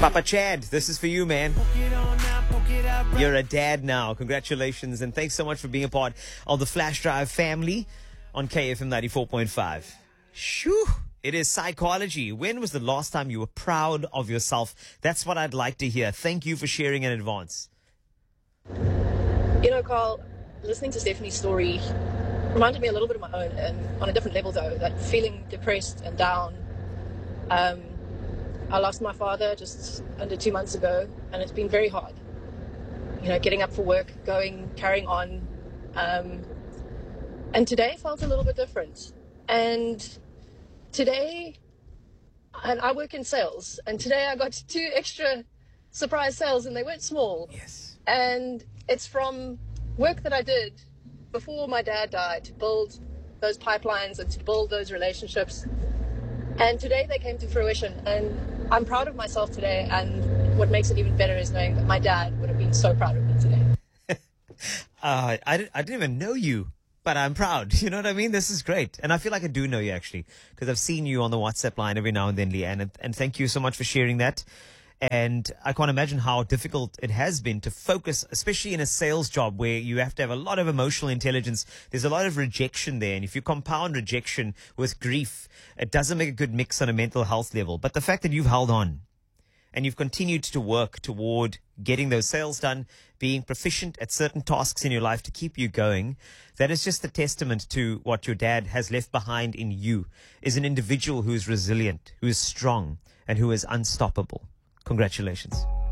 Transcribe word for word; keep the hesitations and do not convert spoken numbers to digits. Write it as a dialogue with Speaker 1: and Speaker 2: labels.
Speaker 1: Papa Chad, this is for you, man. You're a dad now. Congratulations, and thanks so much for being a part of the Flash Drive family on K F M ninety-four point five. Shoo! It is psychology. When was the last time you were proud of yourself? That's what I'd like to hear. Thank you for sharing in advance.
Speaker 2: You know, Carl, listening to Stephanie's story reminded me a little bit of my own, and on a different level, though, that feeling depressed and down. Um, I lost my father just under two months ago, and it's been very hard. You know, getting up for work, going, carrying on. Um, and today felt a little bit different. And today, and I work in sales, and today I got two extra surprise sales, and they weren't small.
Speaker 1: Yes.
Speaker 2: And it's from work that I did before my dad died to build those pipelines and to build those relationships. And today they came to fruition, and I'm proud of myself today. And what makes it even better is knowing that my dad would have been so proud of me today.
Speaker 1: uh, I, didn't, I didn't even know you, but I'm proud. You know what I mean? This is great. And I feel like I do know you, actually, because I've seen you on the WhatsApp line every now and then, Leanne. And, and thank you so much for sharing that. And I can't imagine how difficult it has been to focus, especially in a sales job where you have to have a lot of emotional intelligence. There's a lot of rejection there. And if you compound rejection with grief, it doesn't make a good mix on a mental health level. But the fact that you've held on and you've continued to work toward getting those sales done, being proficient at certain tasks in your life to keep you going, that is just a testament to what your dad has left behind in you, is an individual who is resilient, who is strong, and who is unstoppable. Congratulations.